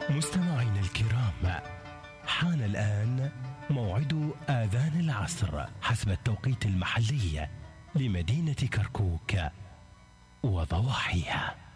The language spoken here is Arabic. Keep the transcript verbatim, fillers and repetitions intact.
مستمعينا الكرام، حان الآن موعد آذان العصر حسب التوقيت المحلي لمدينة كركوك وضواحيها.